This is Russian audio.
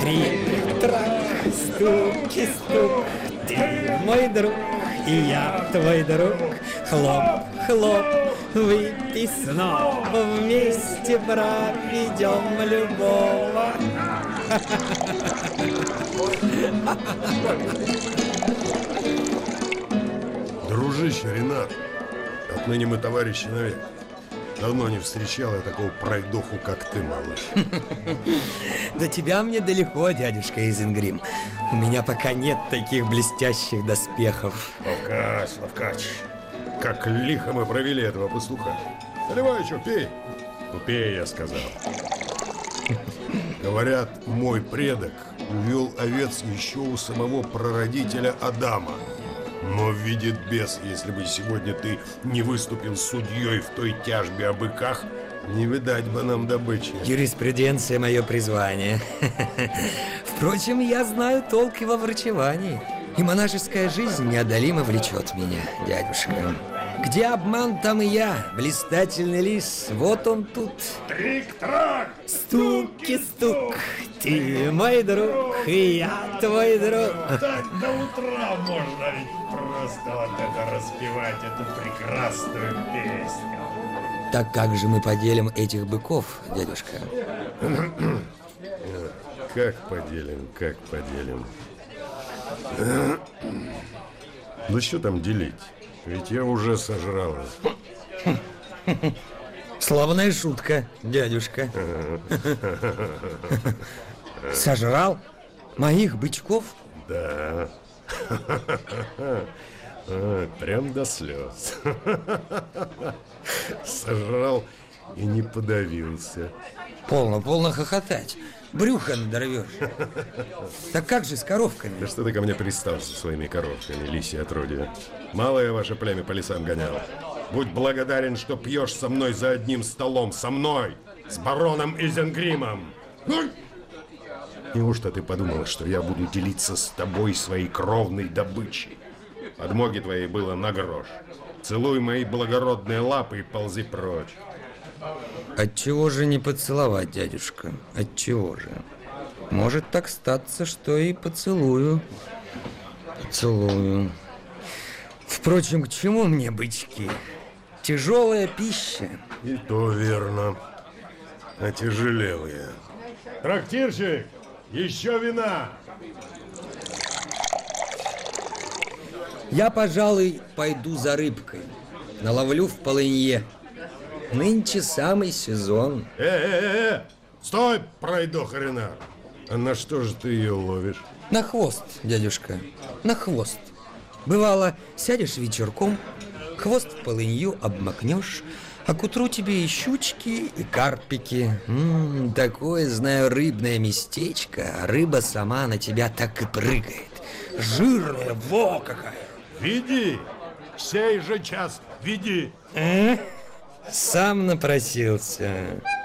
Трик-трак, стуки-стук, ты мой друг, и я твой друг. Хлоп-хлоп, выпей снова, вместе проведем любого. Дружище Ренат, отныне мы товарищи навек. Давно не встречал я такого пройдоху, как ты, малыш. До тебя мне далеко, дядюшка Изенгрим. У меня пока нет таких блестящих доспехов. Лавкач, как лихо мы провели этого пастуха. Наливай еще, пей. Пей, я сказал. Говорят, мой предок увел овец еще у самого прародителя Адама. Но видит бес, если бы сегодня ты не выступил судьей в той тяжбе о быках, не видать бы нам добычи. Юриспруденция — мое призвание. Впрочем, я знаю толк и во врачевании. И монашеская жизнь неодолимо влечет меня, дядюшка. Где обман, там и я, блистательный лис. Вот он тут. Трик-трак! Стуки-стук, ты мой друг, и я твой друг. Так до утра можно ведь просто вот это распевать, эту прекрасную песню. Так как же мы поделим этих быков, дядюшка? Как поделим? Да что там делить? Ведь я уже сожрал. Славная шутка, дядюшка. Сожрал моих бычков? Да. Прям до слез. Сожрал и не подавился. Полно хохотать. Брюхо надорвешь. Так как же с коровками? Да что ты ко мне пристал со своими коровками, лисье отродье? Мало я ваше племя по лесам гонял. Будь благодарен, что пьешь со мной за одним столом. Со мной! С бароном Изенгримом! Неужто ты подумал, что я буду делиться с тобой своей кровной добычей? Подмоги твоей было на грош. Целуй мои благородные лапы и ползи прочь. Отчего же не поцеловать, дядюшка? Отчего же? Может так статься, что и поцелую. Поцелую. Впрочем, к чему мне бычки? Тяжелая пища. И то верно. Отяжелел я. Трактирщик, еще вина! Я, пожалуй, пойду за рыбкой. Наловлю в полынье. Нынче самый сезон. Стой, пройдоха Ренат! А на что же ты ее ловишь? На хвост, дядюшка, на хвост. Бывало, сядешь вечерком, хвост в полынью обмакнешь, а к утру тебе и щучки, и карпики. Такое, знаю, рыбное местечко, а рыба сама на тебя так и прыгает. Жирная, во какая! Веди! Сей же час веди! Сам напросился.